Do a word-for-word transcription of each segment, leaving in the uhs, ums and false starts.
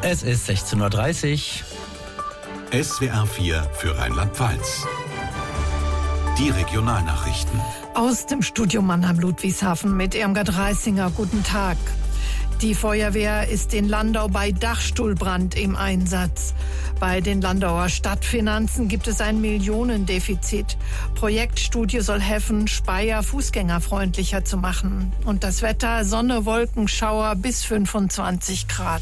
Es ist sechzehn Uhr dreißig. S W R vier für Rheinland-Pfalz. Die Regionalnachrichten. Aus dem Studio Mannheim-Ludwigshafen mit Irmgard Reisinger. Guten Tag. Die Feuerwehr ist in Landau bei Dachstuhlbrand im Einsatz. Bei den Landauer Stadtfinanzen gibt es ein Millionendefizit. Projektstudie soll helfen, Speyer fußgängerfreundlicher zu machen. Und das Wetter: Sonne, Wolken, Schauer bis fünfundzwanzig Grad.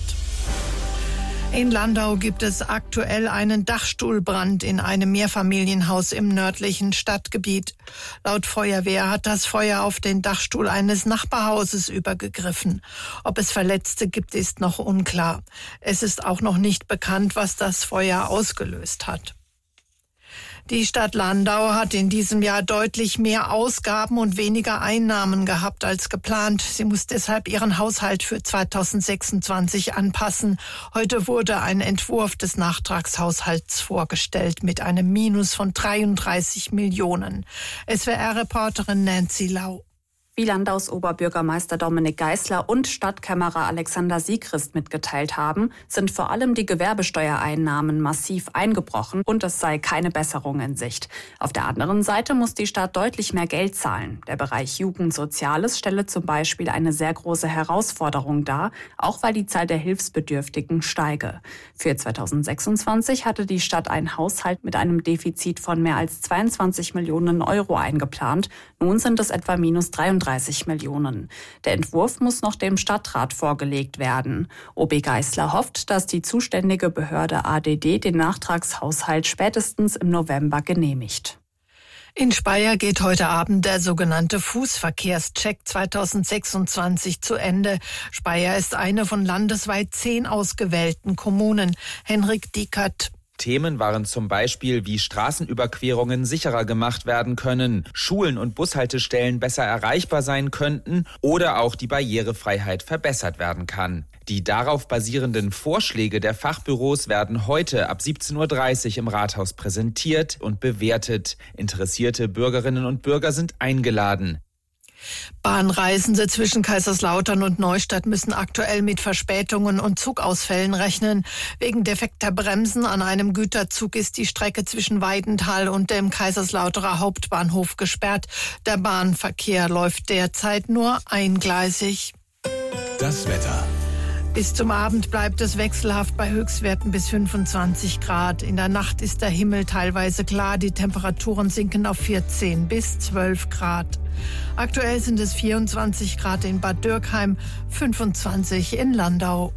In Landau gibt es aktuell einen Dachstuhlbrand in einem Mehrfamilienhaus im nördlichen Stadtgebiet. Laut Feuerwehr hat das Feuer auf den Dachstuhl eines Nachbarhauses übergegriffen. Ob es Verletzte gibt, ist noch unklar. Es ist auch noch nicht bekannt, was das Feuer ausgelöst hat. Die Stadt Landau hat in diesem Jahr deutlich mehr Ausgaben und weniger Einnahmen gehabt als geplant. Sie muss deshalb ihren Haushalt für zweitausendsechsundzwanzig anpassen. Heute wurde ein Entwurf des Nachtragshaushalts vorgestellt mit einem Minus von dreiunddreißig Millionen. S W R-Reporterin Nancy Lau. Wie Landaus Oberbürgermeister Dominik Geisler und Stadtkämmerer Alexander Siegrist mitgeteilt haben, sind vor allem die Gewerbesteuereinnahmen massiv eingebrochen und es sei keine Besserung in Sicht. Auf der anderen Seite muss die Stadt deutlich mehr Geld zahlen. Der Bereich Jugendsoziales stelle zum Beispiel eine sehr große Herausforderung dar, auch weil die Zahl der Hilfsbedürftigen steige. Für zweitausendsechsundzwanzig hatte die Stadt einen Haushalt mit einem Defizit von mehr als zweiundzwanzig Millionen Euro eingeplant. Nun sind es etwa minus dreiunddreißig Millionen. Der Entwurf muss noch dem Stadtrat vorgelegt werden. O B Geisler hofft, dass die zuständige Behörde A D D den Nachtragshaushalt spätestens im November genehmigt. In Speyer geht heute Abend der sogenannte Fußverkehrscheck zweitausendsechsundzwanzig zu Ende. Speyer ist eine von landesweit zehn ausgewählten Kommunen. Henrik Diekert. Themen waren zum Beispiel, wie Straßenüberquerungen sicherer gemacht werden können, Schulen und Bushaltestellen besser erreichbar sein könnten oder auch die Barrierefreiheit verbessert werden kann. Die darauf basierenden Vorschläge der Fachbüros werden heute ab siebzehn Uhr dreißig im Rathaus präsentiert und bewertet. Interessierte Bürgerinnen und Bürger sind eingeladen. Bahnreisende zwischen Kaiserslautern und Neustadt müssen aktuell mit Verspätungen und Zugausfällen rechnen. Wegen defekter Bremsen an einem Güterzug ist die Strecke zwischen Weidenthal und dem Kaiserslauterer Hauptbahnhof gesperrt. Der Bahnverkehr läuft derzeit nur eingleisig. Das Wetter. Bis zum Abend bleibt es wechselhaft bei Höchstwerten bis fünfundzwanzig Grad. In der Nacht ist der Himmel teilweise klar. Die Temperaturen sinken auf vierzehn bis zwölf Grad. Aktuell sind es vierundzwanzig Grad in Bad Dürkheim, fünfundzwanzig in Landau.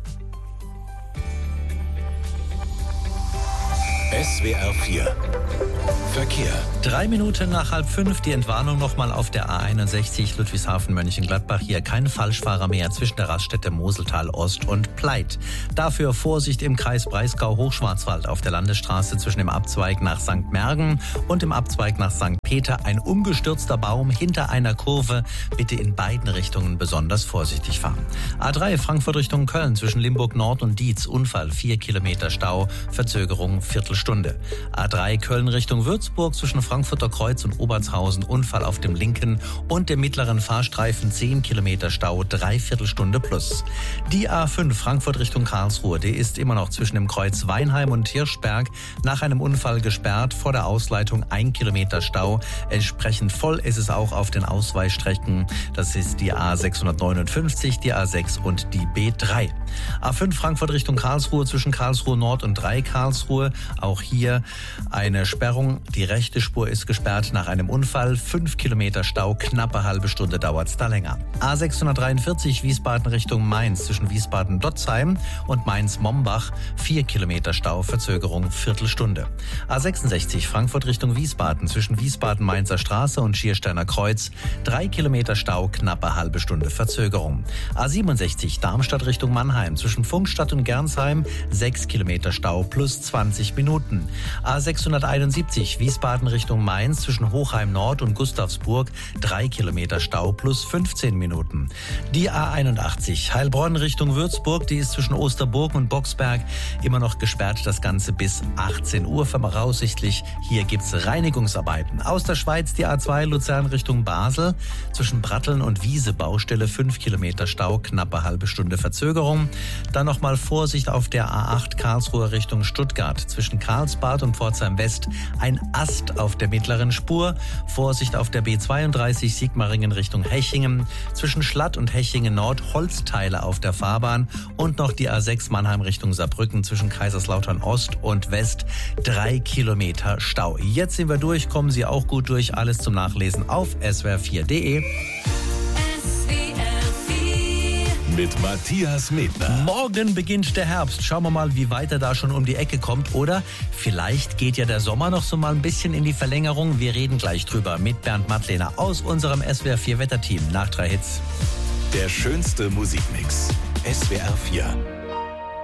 S W R vier Verkehr. Drei Minuten nach halb fünf die Entwarnung nochmal auf der A einundsechzig Ludwigshafen-Mönchengladbach. Hier kein Falschfahrer mehr zwischen der Raststätte Moseltal Ost und Pleit. Dafür Vorsicht im Kreis Breisgau-Hochschwarzwald auf der Landesstraße zwischen dem Abzweig nach Sankt Mergen und dem Abzweig nach Sankt Peter. Ein umgestürzter Baum hinter einer Kurve. Bitte in beiden Richtungen besonders vorsichtig fahren. A drei Frankfurt Richtung Köln zwischen Limburg Nord und Dietz. Unfall, vier Kilometer Stau, Verzögerung Viertelstunde. A drei Köln Richtung Würzburg zwischen Frankfurter Kreuz und Obertshausen. Unfall auf dem linken und dem mittleren Fahrstreifen, zehn Kilometer Stau, Dreiviertelstunde plus. Die A fünf Frankfurt Richtung Karlsruhe, die ist immer noch zwischen dem Kreuz Weinheim und Hirschberg nach einem Unfall gesperrt. Vor der Ausleitung ein Kilometer Stau. Entsprechend voll ist es auch auf den Ausweichstrecken. Das ist die A sechshundertneunundfünfzig, die A sechs und die B drei. A fünf Frankfurt Richtung Karlsruhe zwischen Karlsruhe Nord und drei Karlsruhe. Auch hier eine Sperrung. Die rechte Spur ist gesperrt nach einem Unfall. Fünf Kilometer Stau, knappe halbe Stunde dauert es da länger. A sechshundertdreiundvierzig Wiesbaden Richtung Mainz zwischen Wiesbaden-Dotzheim und Mainz-Mombach. Vier Kilometer Stau, Verzögerung Viertelstunde. A sechsundsechzig Frankfurt Richtung Wiesbaden zwischen Wiesbaden-Mainzer Straße und Schiersteiner Kreuz. Drei Kilometer Stau, knappe halbe Stunde Verzögerung. A siebenundsechzig Darmstadt Richtung Mannheim zwischen Funkstadt und Gernsheim. Sechs Kilometer Stau plus zwanzig Minuten. A sechshunderteinundsiebzig Wiesbaden Richtung Mainz zwischen Hochheim Nord und Gustavsburg drei Kilometer Stau plus fünfzehn Minuten. Die A einundachtzig Heilbronn Richtung Würzburg, die ist zwischen Osterburg und Boxberg immer noch gesperrt, das Ganze bis achtzehn Uhr voraussichtlich. Hier gibt's Reinigungsarbeiten. Aus der Schweiz die A zwei Luzern Richtung Basel zwischen Bratteln und Wiese Baustelle fünf Kilometer Stau, knappe halbe Stunde Verzögerung. Dann nochmal Vorsicht auf der A acht Karlsruhe Richtung Stuttgart zwischen Karlsbad und Pforzheim West ein Ast auf der mittleren Spur. Vorsicht auf der B zweiunddreißig Sigmaringen Richtung Hechingen zwischen Schlatt und Hechingen Nord Holzteile auf der Fahrbahn und noch die A sechs Mannheim Richtung Saarbrücken zwischen Kaiserslautern Ost und West drei Kilometer Stau. Jetzt sind wir durch, kommen Sie auch gut durch. Alles zum Nachlesen auf S W R vier punkt de. Mit Matthias Medner. Morgen beginnt der Herbst. Schauen wir mal, wie weit er da schon um die Ecke kommt. Oder vielleicht geht ja der Sommer noch so mal ein bisschen in die Verlängerung. Wir reden gleich drüber mit Bernd Mattlehner aus unserem S W R vier Wetterteam nach drei Hits. Der schönste Musikmix. S W R vier.